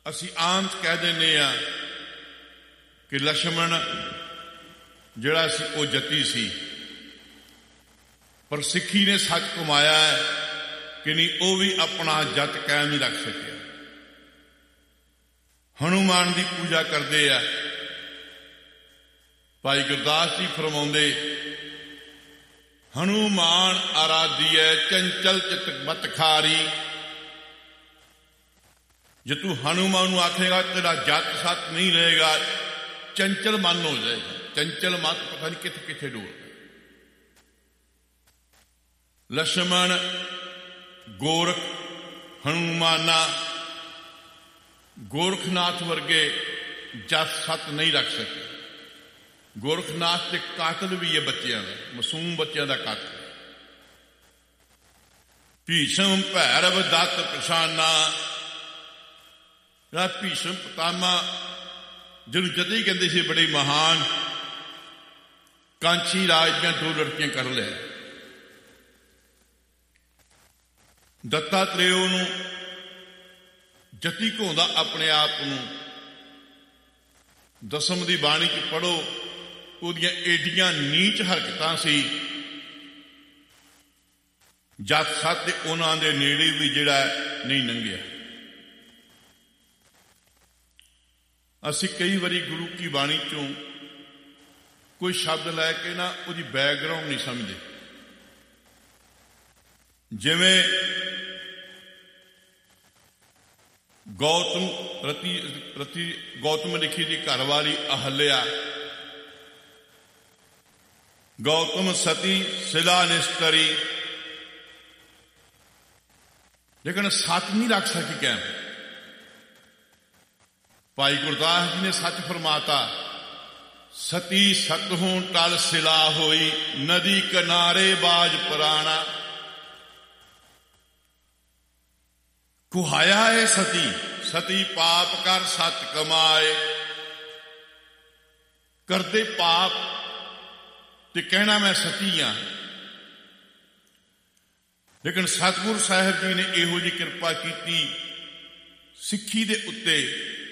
ਅਸੀਂ ਆਮ ਕਹਿ ਦਿੰਦੇ ਹਾਂ ਕਿ ਲਛਮਣ ਜਿਹੜਾ ਸੀ ਉਹ ਜਤੀ ਸੀ, ਪਰ ਸਿੱਖੀ ਨੇ ਸੱਚ ਕਮਾਇਆ ਹੈ ਕਿ ਨਹੀਂ, ਉਹ ਵੀ ਆਪਣਾ ਜਤ ਕਾਇਮ ਨਹੀਂ ਰੱਖ ਸਕਿਆ। ਹਨੂਮਾਨ ਦੀ ਪੂਜਾ ਕਰਦੇ ਆ। ਭਾਈ ਗੁਰਦਾਸ ਜੀ ਫਰਮਾਉਂਦੇ, ਹਨੂਮਾਨ ਆਰਾਧੀਐ ਚੰਚਲ ਚਿਤ ਮਤ ਖਾਰੀ। ਜੇ ਤੂੰ ਹਨੂਮਾਨ ਨੂੰ ਆਖੇਗਾ ਤੇਰਾ ਜਤ ਸੱਤ ਨਹੀਂ ਰਹੇਗਾ, ਚੰਚਲ ਮਨ ਹੋ ਜਾਏਗਾ। ਚੰਚਲ ਮਤ ਪਤਾ ਨਹੀਂ ਕਿੱਥੇ ਕਿੱਥੇ ਡੋਲ। ਲਛਮਣ, ਗੋਰਖ, ਹਨੂਮਾਨਾ, ਗੋਰਖਨਾਥ ਵਰਗੇ ਜਤ ਸੱਤ ਨਹੀਂ ਰੱਖ ਸਕੇ। ਗੋਰਖਨਾਥ ਤੇ ਕਾਤਲ ਵੀ ਹੈ ਬੱਚਿਆਂ ਦਾ, ਮਾਸੂਮ ਬੱਚਿਆਂ ਦਾ ਕਾਤਲ। ਭੀਸ਼ਮ ਭੈਰਵ ਦੱਤ ਪਛਾਨਾ। ਜਿਹੜਾ ਭੀਸ਼ਮ ਪਿਤਾਮਾ, ਜਿਹਨੂੰ ਜਤੀ ਕਹਿੰਦੇ ਸੀ, ਬੜੇ ਮਹਾਨ, ਕਾਂਚੀ ਰਾਜ ਦੀਆਂ 2 ਲੜਕੀਆਂ ਕਰ ਲਿਆ। ਦੱਤਾਤਰੇਓ ਨੂੰ ਜਤੀ ਘਾਉਂਦਾ ਆਪਣੇ ਆਪ ਨੂੰ। ਦਸਮ ਦੀ ਬਾਣੀ ਚ ਪੜ੍ਹੋ, ਉਹਦੀਆਂ ਏਡੀਆਂ ਨੀਚ ਹਰਕਤਾਂ ਸੀ, ਜਤ ਸੱਤ ਉਹਨਾਂ ਦੇ ਨੇੜੇ ਵੀ ਜਿਹੜਾ ਨਹੀਂ ਲੰਘਿਆ। ਅਸੀਂ ਕਈ ਵਾਰੀ ਗੁਰੂ ਕੀ ਬਾਣੀ ਚੋਂ ਕੋਈ ਸ਼ਬਦ ਲੈ ਕੇ ਨਾ ਉਹਦੀ ਬੈਕਗਰਾਉਂਡ ਨਹੀਂ ਸਮਝਦੇ। ਜਿਵੇਂ ਗੌਤਮ ਲਿਖੀ ਦੀ ਘਰਵਾਲੀ ਅਹਲਿਆ, ਗੌਤਮ ਸਤੀ ਸਿਲਾ ਨਿਸਤਰੀ, ਲੇਕਿਨ ਸੱਚ ਨਹੀਂ ਰੱਖ ਸਕੀ ਕਹਿ। ਭਾਈ ਗੁਰਦਾਸ ਜੀ ਨੇ ਸੱਚ ਫਰਮਾਤਾ, ਸਤੀ ਸਤ ਹੋਂ ਟਲ ਸਿਲਾ ਹੋਈ, ਨਦੀ ਕਿਨਾਰੇ ਬਾਜ ਪੁਰਾਣਾ। ਕੁਹਾਇਆ ਏ ਸਤੀ, ਸਤੀ ਪਾਪ ਕਰ ਸਤ ਕਮਾਏ। ਕਰਦੇ ਪਾਪ ਤੇ ਕਹਿਣਾ ਮੈਂ ਸਤੀ ਹਾਂ। ਲੇਕਿਨ ਸਤਿਗੁਰੂ ਸਾਹਿਬ ਜੀ ਨੇ ਇਹੋ ਜਿਹੀ ਕਿਰਪਾ ਕੀਤੀ ਸਿੱਖੀ ਦੇ ਉੱਤੇ